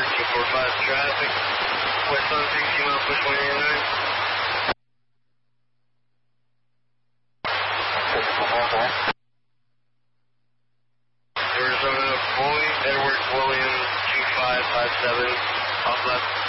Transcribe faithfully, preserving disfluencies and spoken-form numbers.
thirteen forty-five traffic. West on sixty mile, push one eighty-nine. Arizona Boy, Edward William two five five seven, off left.